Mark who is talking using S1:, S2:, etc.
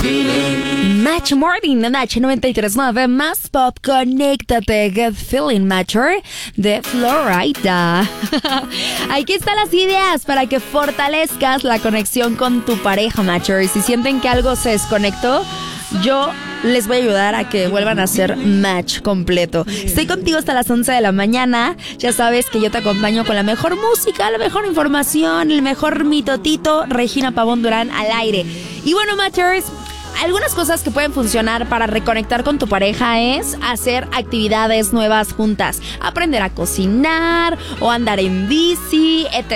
S1: Match Morning, Match 93.9, más pop, conéctate, Get Feeling Matcher de Florida. Aquí están las ideas para que fortalezcas la conexión con tu pareja, Matcher. Y si sienten que algo se desconectó, yo les voy a ayudar a que vuelvan a hacer match completo. Estoy contigo hasta las 11 de la mañana. Ya sabes que yo te acompaño con la mejor música, la mejor información, el mejor mitotito. Regina Pavón Durán al aire. Y bueno, Matchers, algunas cosas que pueden funcionar para reconectar con tu pareja es hacer actividades nuevas juntas. Aprender a cocinar o andar en bici, etc.